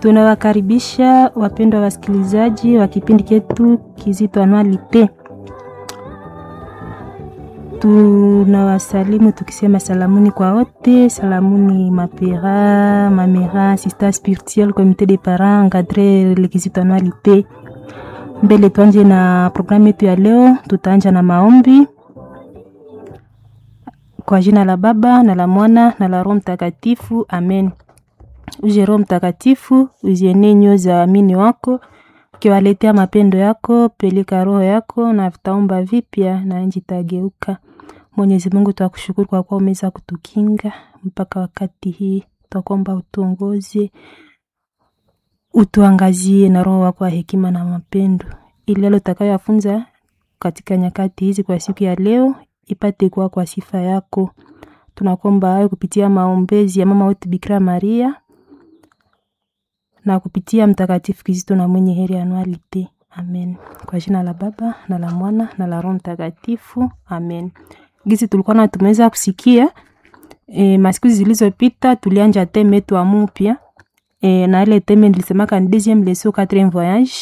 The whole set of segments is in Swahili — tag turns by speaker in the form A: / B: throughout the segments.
A: Tunawakaribisha wapendwa wasikilizaji wa kipindi chetu Kizito Anualite. Tunawasalimu tukisema salamuni kwa wote, salamuni mapera, mamera, assistant spirituel, comité des parents, encadré le Kizito Anualite. Mbele tuanje na programu yetu ya leo, tutaanja na maombi. Kwa jina la Baba, na la Mwana, na la Roho Mtakatifu. Amen. Uje Roho Mtakatifu, uzienee nyoyo za waamini wako, ukiwaletea mapendo yako, peleka roho yako na vitaomba vipya na nchi itageuka. Mwenyezi Mungu tunakushukuru kwa kuwa umeweza kutukinga mpaka wakati hii. Tunakuomba utuongoze, utuangazie na roho wako wa hekima na mapendo. Ili leo tutakayofunza katika nyakati hizi kwa siku ya leo ipate kuwa kwa sifa yako. Tunakuomba hayo kupitia maombezi ya mama wetu Bikira Maria na kupitia mtakatifu Kizito na mwenye heri Anualite. Amen. Kwa jina la Baba, na la Mwana, na la Roho Mtakatifu. Amen. Gisi tulikuwa na tumeweza kusikia masiku zilizopita tulianja teme yetu ya mpya. Na ile teme nilisemaka ni deuxième leçon quatrième voyage.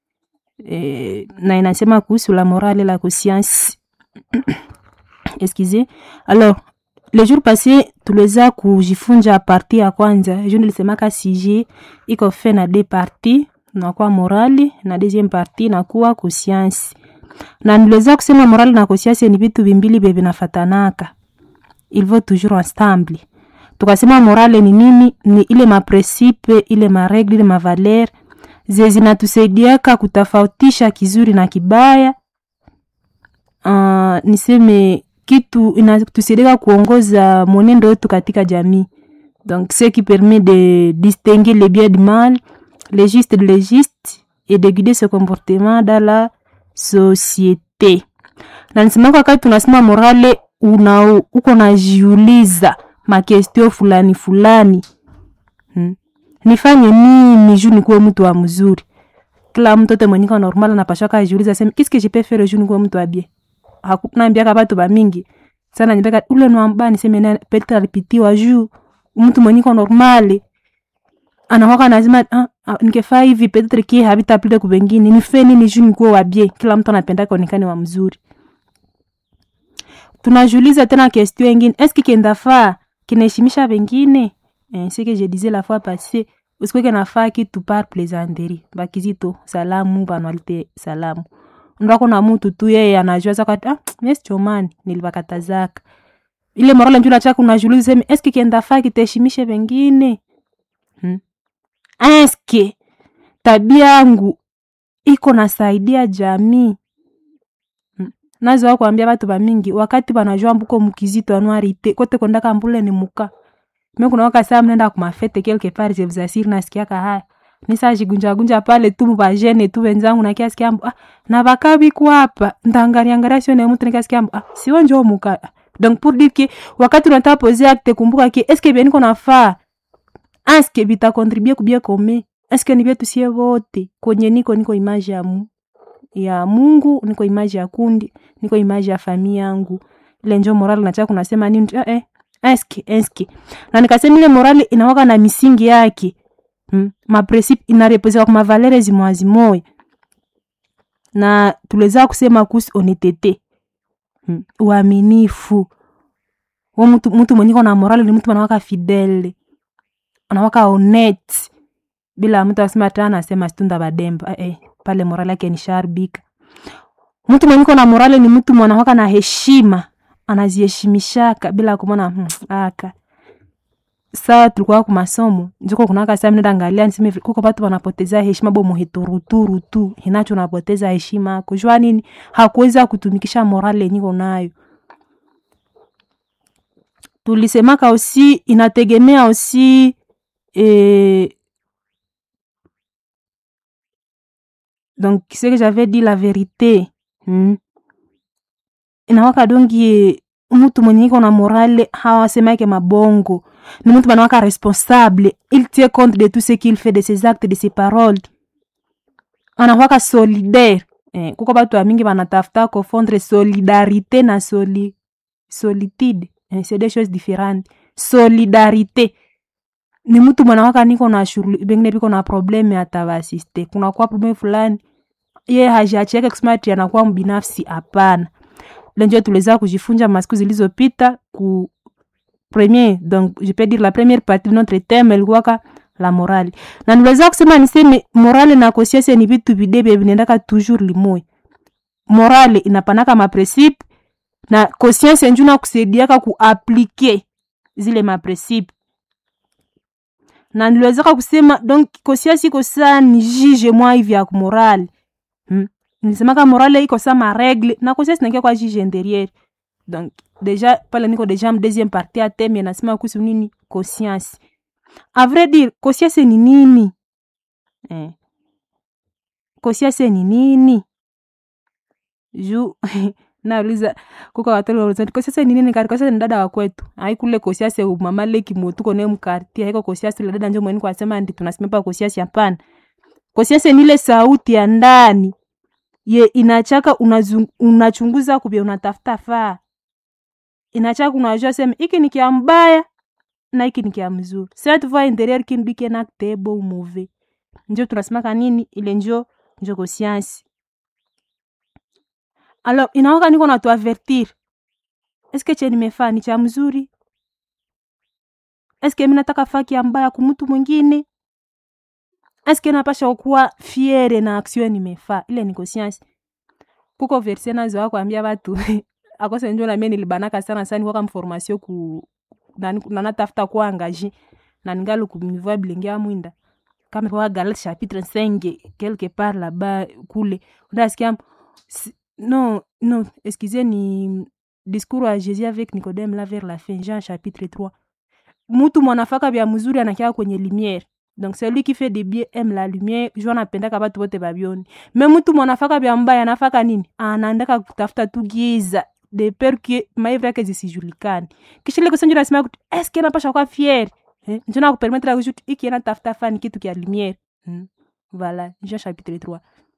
A: Na inasema kuhusu la morale et la conscience. Excusez. Alors, le jour passé tuliweza kujifunza partie ya kwanza. Je nilisemaka sujet iko fait na deux parties, na kwa morale na deuxième partie na kwa conscience. Na niliweza kusema morale na conscience ni vitu vimbili bebe nafatanaka. Ils vont toujours ensemble. Tukasema morale ni nini? Ni ile ma principe, ile ma règle, ile ma valeur zinatusaidiaka kutofautisha kizuri na kibaya. Niseme kitu inatusaidia kuongoza mwenendo wetu katika jamii. Donc ce qui permet de distinguer le bien du mal, le juste de l'injuste et de guider ce comportement dans la société. Na nisema wakati tunasema morale uko najiuliza makestio fulani. Nifanye nini juu nikuwe mtu wa mzuri? Kila mtu mwenye kwa normal anapaswa kujiuliza sema qu'est-ce que je peux faire juu nikuwe mtu wa bien? Hakuna mbia watu ba mingi sana nibeka ule nwamba niseme na peta ripitiwa juu mtu mwenye kwa normal anahoka lazima ningefaa hivi peut-être qui habita plus ku wengine nife nini juu nikuwe wa bien. Kila mtu anapenda kuonekana wa mzuri. Tunajiuliza tena question nyingine, est-ce que kindafaa kinaheshimisha wengine? C'est que je disais la fois passée, usikweke kinafaa kitu par plaisanterie. Bakizito salamu Anualite salamu. Ndako na mtu tu yeye anajua zaka yes chomani nilibakatazaka. Ile morale njula chako unajiuliza sema est-ce que kindafaa kitaheshimisha wengine? Est-ce que tabia yangu iko nasaidia jamii? Nazo wako kuambia watu ba mingi wakati banajua mbuko mkizito Anualite kote kondaka mbule ni muka. Mimi kuna wakati saa mnaenda kwa mafete quelque part je vous assure nasikia haya. Nisa jigunja pale tu mbajene tu wenzangu na kiasi kiambo na bakabi kwa hapa ndangaria sio na mtu kiasi kiambo sio njoo muka. Donc pour dire que wakati unataka poser acte kumbuka que est-ce que bien niko nafaa? Est-ce que bita contribuer kubia kome? Est-ce que ni bia tusie wote kwenye niko image ya Mungu, niko image ya kundi, niko image ya familia yangu. Ile njoo morale nataka kunasema nini? Est-ce que na nikasema ile morale inawaka na misingi yake. Ma principe inarepresenta kwa valeurs zimwazimoe. Na tuliweza kusema kuhusu honnêteté. Uaminifu. Mtu mwenye na morale ni mtu anawaka fidèle. Anawaka honnête. Bila mtu asema tena anasema stunda bademba. Pale morale yake ni sharbika. Mtu mwenye na morale ni mtu mwanawaka na heshima. Anaziheshimishaka bila kumona aka. Sawa tulikuwa kwa masomo njoko kunaka sasa mnenda angalia niseme kuko watu wanapoteza heshima bomu hituruturu tu hinacho napoteza heshima kujua nini hakuweza kutumikisha morale niko nayo. Tulisemaka aussi inategemea aussi donc c'est que j'avais dit la vérité. Inawaka dongi mtu mwenye iko na morale hawasema yake mabongo. Ni mtu banawaka responsable, il tient compte de tout ce qu'il fait, de ses actes, de ses paroles. Anawaka solidaire. Kuko batu wa mingi banatafuta confondre solidarité na solitude. C'est deux choses différentes. Solidarité. ni mtu mwanawaka niko na shughuli bengine biko na probleme atawasiste. Kuna kwa probleme fulani yeye hajiacheke kusema ati anakuwa mbinafsi, hapana. Lenjo tuliweza kujifunza masiku zilizopita ku premier, donc je peux dire la première partie de notre thème ilikuwa la morale. Na niweza kusema niseme morale na conscience ni vitu videbe vinaendaka toujours limoi. Morale inapanaka ma principe na conscience njuna kusaidiaka kuappliquer zile ma principe. Na niweza kusema donc conscience iko sana ni juge moi hivi ya morale. Nilisema ka morale iko sama ma règle na conscience ndio kwa juge derrière. Donc déjà pale niko déjà en deuxième partie à thème nasema kuhusu nini conscience. À vrai dire conscience ni nini? Conscience ni nini? Nauliza kuko watu wanaulizana conscience ni nini? Conscience ni dada wa kwetu. Haikule conscience mama leki motuko naye mkartia, haiko conscience ile dada ndio mwenye kwa sema ndi tunasema pa conscience hapana. Conscience ni ile sauti ya ndani ye inachaka unachunguza kubia unatafuta faa. Inachaka unajua sema hiki ni kia mbaya na hiki ni kia mzuri. Cette voix intérieure qui nous dit qu'un acte est bon ou mauvais. Ndio tunasema kanini ile ndio conscience. Alors inaoka niko na tuavertir. Est-ce que cheni nimefanya ni cha mzuri? Est-ce que mimi nataka faa kia mbaya kwa mtu mwingine? Est-ce que napasha kuwa fiere na action nimefanya? Ile ni conscience. Kuko version nazo kuambia watu akose ndio na mimi nilibanaka sana kwa formation ku na natafuta kuwa engagé na ningali kumnivoa bilingia mwinda kama kwa Galates chapitre 5 quelque part là-bas kule unasikia non excusez ni discours à Jésus avec Nicodème là vers la fin, Jean chapitre 3. Mtu mwanafaka bya mzuri anakia kwenye lumière. Donc celui qui fait des bien aime la lumière, Jean anapenda watu wote babioni. Mais mtu mwanafaka bya mbaya anafaka nini? Anaandaka kutafuta tu giza de peur que maivra que zisijulikane. Kisha ile kusenjura nasema est-ce que napasha kwa fier? Ndio na kupermettre la kujut iki yana tafuta fani kitu kia lumière. Voilà, Jean chapitre 3.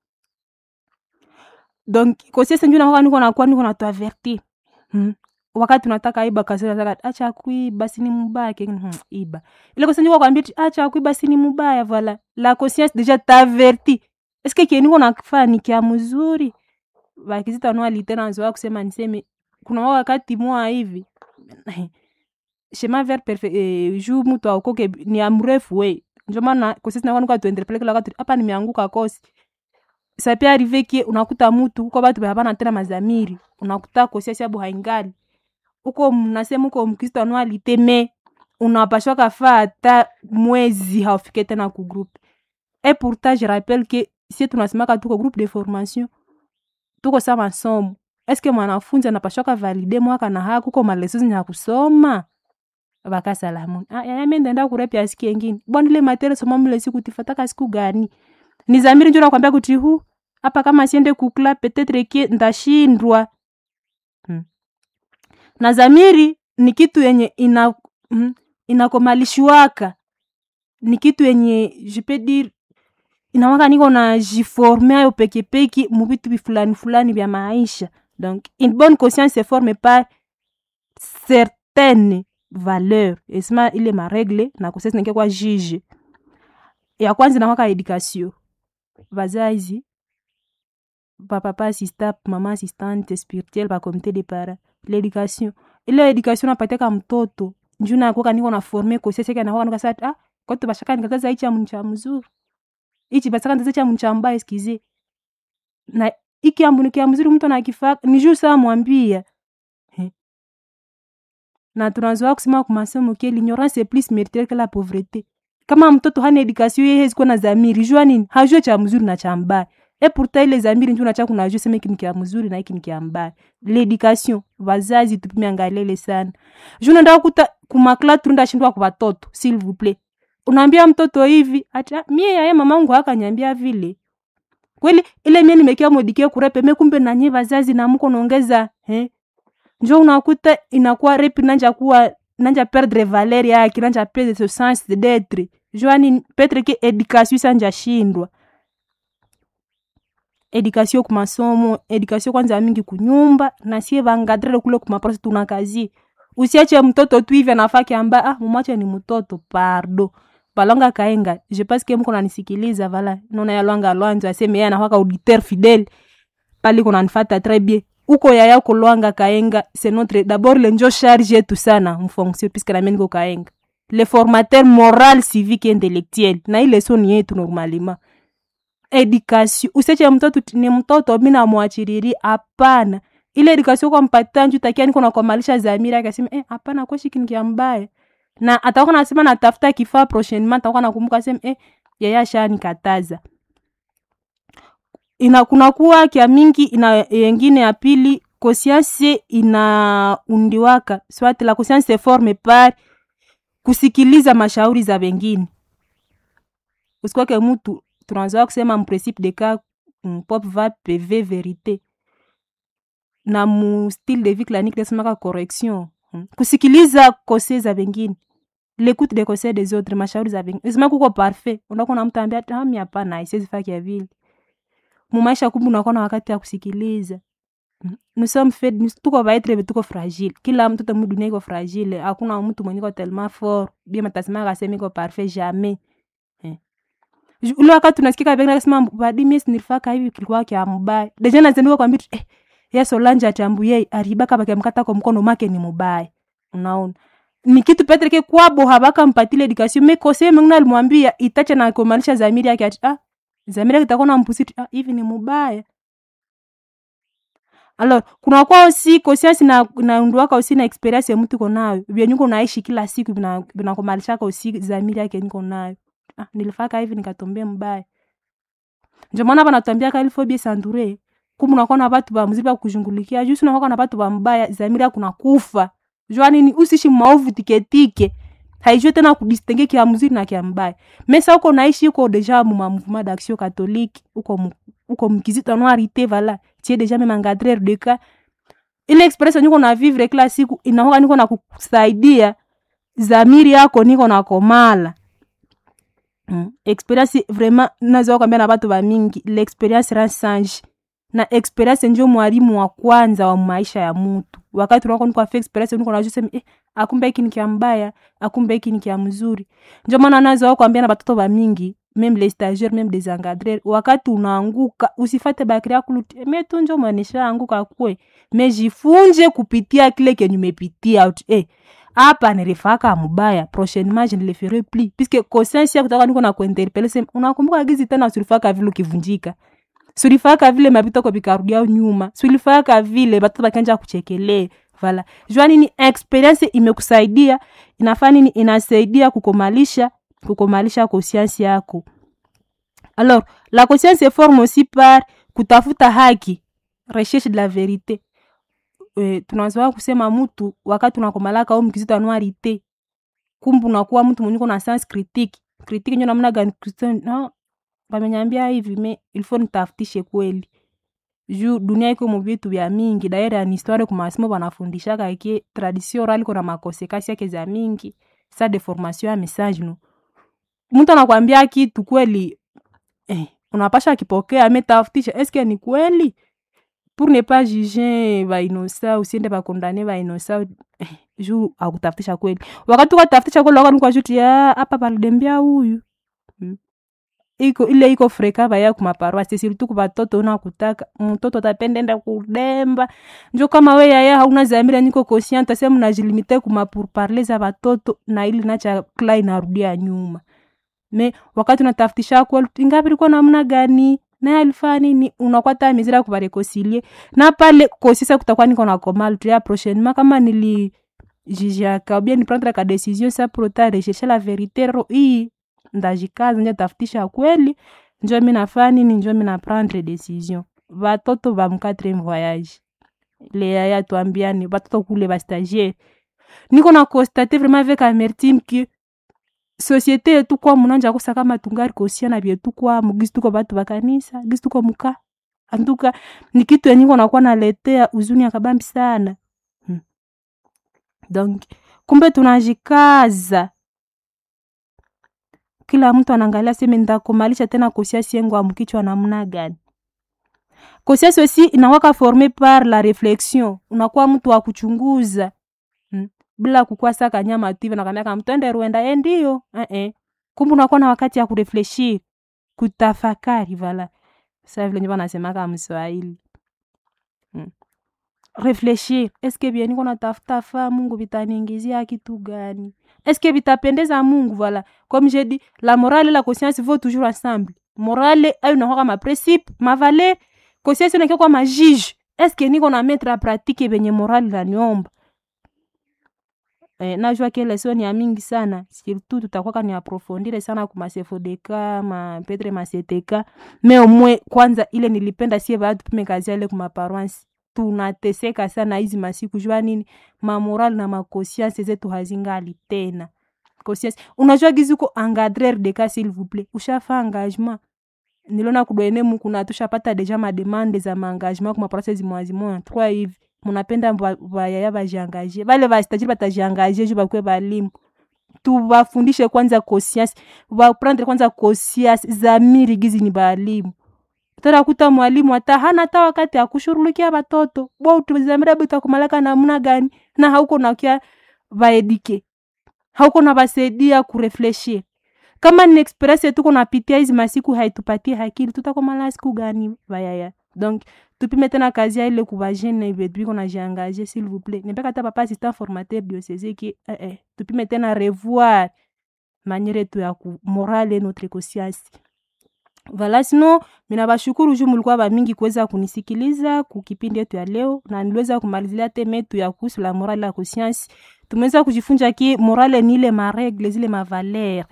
A: Donc conscience ndio niko na tu avertir. Wakati unataka iba kasi unataka acha kuiba si ni mbaya iba. Ile conscience ndio kwambia acha kuiba si ni mbaya, voilà. La conscience déjà t'avertit. Est-ce que niko nafanya kia mzuri? Bakizita no alitena nzoa kusema niseme kuna wakati mwa hivi. Chemin vers perfect jour mtu akoke ni amrefu we. Ndio maana conscience na kwa tu interpellate wakati hapa nimeanguka kosi. Ça peut arriver que unakuta mtu kwa watu hapana tena mazamiri, unakuta conscience yabo haingali uko mnasema uko Mkristo anwali teme unapashwa kafaa hata mwezi haufike tena ku groupe. Et pourtant je rappelle que si tunasema ka tuko groupe de formation tuko sama somo, est-ce que mwanafunzi anapashwa ka valider mwaka na haku kwa malesoni ya kusoma baka salamu ya mimi ndenda kurepi asikie ngine bwana ile material soma mle siku tifataka siku gani ni zamiri njoo nakwambia kuti hapa kama siende kukla peut-être que ndashindwa. Na zamiri ni kitu yenye inakomalishwaka. Ni kitu yenye je peux dire inawaka niko na jiformer ayo peke mu vitu fulani vya maisha. Donc une bonne conscience se forme par certaines valeurs. Esma ile ma règle na conscience nike kwa juge. Ya kwanza inawaka education. Vazazi papa assistant, maman assistante spirituelle ba comité de parents. L'éducation. Ile education napateka mtoto. Njuna kwa niko na former ko sese kana kwa sasa kwa tu bashaka nikataza ichi amuncha mzuri. Ichi basaka ndaza cha muncha mbaya eskize. Na iki ambunikia mzuri mtu anakifaka ni juu saa mwambia. Na tunazoa kusema kwa masomo que l'ignorance est plus méritaire que la pauvreté. Kama mtoto hana education yeye hezi kwa na zamiri jua nini hajua cha mzuri na cha mbaya. Et pourtant ile zamiri njoo nacha kunajua sema hiki ni kia mzuri na hiki ni kia mbaya. L'éducation wazazi tupime angalele sana. Juna ndio kuta kumakla tunda shindwa kwa watoto s'il vous plaît. Unaambia mtoto hivi acha mie yeye mamangu akanyambia vile. Kweli ile mimi nimekia modikia kurepe mimi kumbe na nyi wazazi na mko naongeza njoo unakuta inakuwa repi nanja perdre valeur yake nanja perdre ce sens d'être. Joani peut-être que éducation sanja shindwa. Education kwa masomo, education kwanza mingi kunyumba na sie vangadre kule kwa maprosi tunakazi. Usiache mtoto tu hivi anafaki amba mumache ni mtoto, pardon. Balonga kaenga, je pense que mko nanisikiliza vala. Nona ya Lwanga Lwanzo aseme yeye anafaka auditeur fidèle. Pali kuna nifata très bien. Uko yaya ko Lwanga kaenga, c'est notre d'abord le njo charge tout ça na mfonction puisque na mengo kaenga. Le formateur moral, civique et intellectuel. Na ile soni yetu normalement. Education. Usiache mtoto ni mtoto mina muachiriri hapana. Ile education kwa mpatanju takia niko na kumalisha Zamira akasema hapana kwa shiki nikia mbaya. Na atakuwa nasema natafuta kifaa prochainement atakuwa nakumbuka sema yaya shani kataza. Kuna kuwa kia mingi yengine ya pili conscience undiwaka. Soit la conscience se forme par kusikiliza mashauri za wengine. Usikuwa ke mtu tunaanza kusema principe de cas pop va PV vérité. Na mu style de vie clinique desema correction. Kusikiliza conseils za wengine. L'écoute des conseils des autres, mashauri za wengine. Isema kuko parfait. Unakuwa na mtu ambia mimi hapana, isiwezi faki ya vile. Mu maisha kumbu unakuwa na wakati ya kusikiliza. Nous sommes faits, tuko vaitre tuko fragile. Kila mtu tamu dunia iko fragile. Hakuna mtu mwenye ko tellement fort. Bien matasema akasema iko parfait jamais. Ule wakati tunasikika bengine akasema badi mimi nilifaka hivi kilikuwa kia mbaya. Deja nazenduka kwambia Solange atambuye aribaka bakemkata kwa mkono make ni mubaya. Unaona? Ni kitu Petre ke kwabo habaka mpatile education mais conseil mngina alimwambia itache na kumalisha Zamiri yake ati Zamiri itakuwa na mpusiti hivi ni mubaya. Alors, kuna kwa aussi conscience na unduaka aussi na experience ya mtu konayo. Bia nyuko naishi kila siku binakumalisha kwa aussi Zamiri yake niko nayo. Nilifaka hivi nikatombea mbaya. Ndio maana banatuambia ka ilfo bien s'entourer. Kumu unakuwa na watu ba mziba kujungulikia. Jusi unakuwa na watu ba mbaya. Zamiri kuna kufa. Jua nini usishi maovu tiketike. Haijue tena kudistingue kia mzuri na kia mbaya. Mesa uko naishi uko deja mu mouvement d'action catholique. Uko mkizito noirité vala. Tie deja même encadreur de cas. Ile experience niko na vivre kila siku. Inahoka niko na kusaidia. Zamiri yako niko na komala. Experience vraiment nazo kwambia na watu ba mingi. L'experience ransange. Na experience ndio mwalimu wa kwanza wa maisha ya mtu. Wakati unakuwa kwa experience unakuwa unajua sema akumbe hiki ni kia mbaya, akumbe hiki ni kia mzuri. Ndio maana nazo kwambia na watoto ba mingi, même les stagiaires, même des encadreurs, wakati unaanguka usifate bakria kuluti. Mimi tu ndio manisha anguka kwe. Mais jifunje kupitia kile kenye umepitia. Hapa nilifaka mbaya, prochainement je ne le ferai plus. Puisque conscience yako kutaka niko na kuinterpeller sema unakumbuka gizi tena usilifaka vile ukivunjika. Sulifaka vile mapito kwa bikarudia nyuma. Sulifaka vile batoto bakanja kuchekelee. Voilà. Jua nini experience imekusaidia, inafanya nini inasaidia kukomalisha conscience yako. Alors, la conscience se forme aussi par kutafuta haki, recherche de la vérité. Tunaanza kusema mtu wakati unakomalaka au mkizito anuarite. Kumbu unakuwa mtu mwenye uko na sens critique. Critique ndio namna gani Christian? No. Bamenyambia hivi me il faut nitafutishe kweli. Juu dunia iko mu vitu vya mingi, daira ni histoire kwa masomo wanafundisha kake tradition orale kuna makonsekansi yake za mingi. Sa deformation ya message no. Mtu anakuambia kitu kweli unapasha kipokea ametafutisha est-ce que ni kweli? Pour ne pas juger ba innocent usiende ba condamner ba innocent juu akutafutisha kweli. Wakati ukatafutisha kweli wakati kwa juti hapa palidembia huyu. Iko freka baya kuma paroisse surtout kwa watoto unakutaka mtoto tapendenda kudemba njo kama wewe yaya hauna Zamira niko conscient asema unajilimite kuma pour parler za watoto na ili nacha klai narudia nyuma me wakati unatafutisha kwa ingapi liko namna gani na alifanya nini unakwata mizira kwa reconcilier na pale kosisa kutakuwa niko na komal tu ya prochainement kama nili jija ka bien ni prendre la décision ça pour rechercher la vérité ndajikaza nje tafutisha kweli njoo mimi nafanya nini njoo mimi na prendre decision. Watoto ba m4e voyage le yaya tuambiani watoto kule ba stagiaire niko na constater vraiment avec amertume que société yetu kwa munanja kosa kama tungari kosiana bietu kwa mugisi tuko batu bakanisa gisi tuko muka anduka ni kitu yenyewe nakuwa naletea uzuni akabambi sana. Donc kumbe tunajikaza kila mtu anaangalia sema ndakomalisha tena conscience yangu amkichwa namna gani. Conscience aussi inawaka formé par la réflexion. Unakuwa mtu wa kuchunguza. bila kukua saka nyama tu hivi na kama kama twende Rwanda ndio kumbe unakuwa na wakati ya kurefleshir, kutafakari vala. Sasa vile ndio nasema kama Mswahili. Réfléchir, est-ce que bien niko natafuta fa Mungu vitaniingizia kitu gani? Est-ce que vitapendeza Mungu? Voilà, comme j'ai dit, la morale et la conscience vont toujours ensemble. Morale ayo na ma principe, ma valeur, conscience na kwa ma juge. Est-ce que niko na mettre en pratique benye morale la niomba? Najua que lesson ya mingi sana, surtout tutakuwa ni approfondir sana kuma sefodeka, ma Petre maseteka, mais au moins kwanza ile nilipenda sie baadhi tume kazi ile kuma paroisse. Tunateseka sana hizi masiku jua nini ma moral na ma conscience zetu hazingali tena. Conscience unajua gizuko engadrer de cas s'il vous plaît, ushafa engagement niliona kudoene mku na tushapata deja ma demande za ma engagement kwa process mwazi mwa 3 hivi mnapenda bayaya bajiangaje bale bastajiri batajiangaje juu bakwe balimu tubafundishe kwanza conscience ba prendre kwanza conscience za miri gizi ni balimu. Tutakuta mwalimu hata hana hata wakati ya kushughulikia watoto. Bo utuzamira bitakumalaka namna gani na hauko na kia baedike. Hauko na basaidia kurefleshia. Kama ni experience tuko napitia hizi masiku haitupatie akili tutakomala siku gani bayaya. Donc tupime tena kazi ile kubajene vetu na jiangaje s'il vous plaît. Nipeka hata papa assistant formateur diocèse qui tupime tena revoir manière tu ya morale notre conscience. Voilà, sinon mina bashukuru juu mulikuwa ba mingi kuweza kunisikiliza kukipindi yetu ya leo na niliweza kumalizia teme yetu ya kuhusu la morale la conscience. Tumeweza kujifunza ki morale ni ile ma règles zile ma valeurs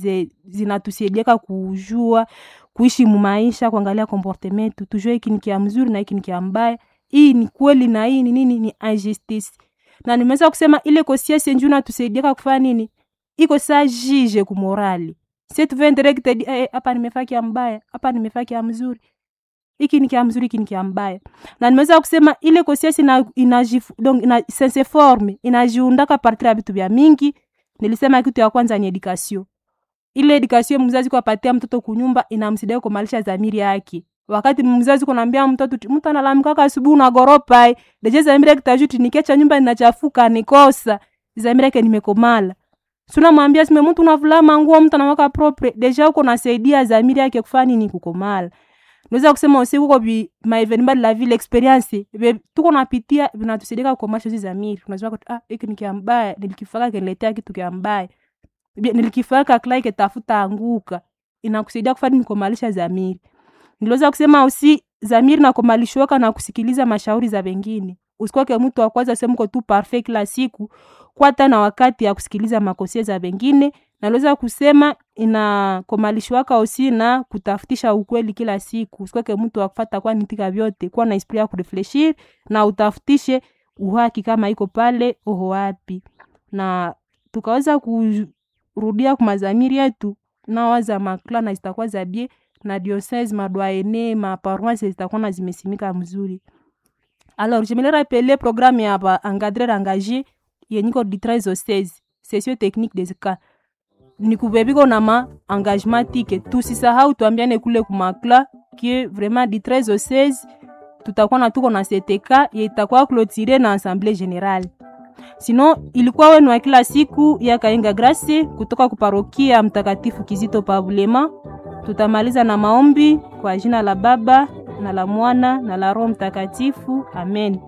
A: zinatusaidia kujua kuishi maisha, kuangalia comportement, tujue hiki ni kia mzuri na hiki ni kia mbaya. Hii ni kweli na hii ni nini ni injustice. Na nimeweza kusema ile conscience njoo inatusaidia kufanya nini? Iko saa jije ku morale. Si tu veux direct hapa nimefanya kia mbaya, hapa nimefanya kia mzuri. Hiki ni kia mzuri, hiki ni kia mbaya. Na nimeweza kusema ile conscience donc ina sense forme, inajiundaka partir ya vitu vya mingi. Nilisema kitu ya kwanza ni education. Ile education mzazi kwa patia mtoto kunyumba inamsaidia kumalisha dhamiri yake. Wakati mzazi kunaambia mtoto mtu analamka asubuhi na goropa, deje dhamiri yake tajuti nikecha nyumba inachafuka nikosa. Dhamiri yake nimekomala. Suna mwambia sime mtu unavulama nguo mtu anawaka propre deja uko nasaidia dhamiri yake kufanya nini kukomala. Naweza kusema usiku kwa ma evenement la vie l'experience tuko napitia vinatusaidia kukomasha hizo dhamiri. Unajua hiki ni kiambaya nilikifaka keletea kitu kiambaya. Nilikifaka like tafuta anguka inakusaidia kufanya nini kukomalisha dhamiri. Niliweza kusema usi dhamiri na kumalishwa na kusikiliza mashauri za wengine. Usikwake mtu wa kwanza sema uko tu perfect la siku kwa hata na wakati ya kusikiliza makosa za wengine. Naliweza kusema inakomalishwa usi na kutafutisha ukweli kila siku. Usikwake mtu wa kufuata kwa nitika vyote kwa na esprit ya kurefleshir na utafutishe uhaki kama iko pale oho wapi. Na tukaweza kurudia kwa mazamiri yetu na waza makla na zitakuwa za bie na diocèse madoyene ma paroisse zitakuwa na zimesimika mzuri. Alors je me rappelle programme ya ba encadrer engagé yeniko di 13 au 16 session technique des cas ni kubebiko na ma engagement tike tusisahau tuambiane kule kumakla que vraiment di 13 au 16 tutakuwa na tuko na CTK itakuwa clôturer na assemblée générale. Sinon ilikuwa wenu wa kila siku ya Kaenga Grace kutoka kuparokia Mtakatifu Kizito Pavulema. Tutamaliza na maombi kwa jina la Baba na la Mwana na la Roho Mtakatifu. Amen.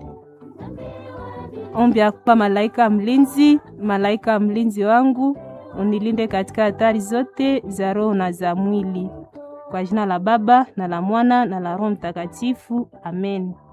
A: Ombi kwa malaika mlinzi wangu, unilinde katika hatari zote za roho na za mwili. Kwa jina la Baba na la Mwana na la Roho Mtakatifu. Amen.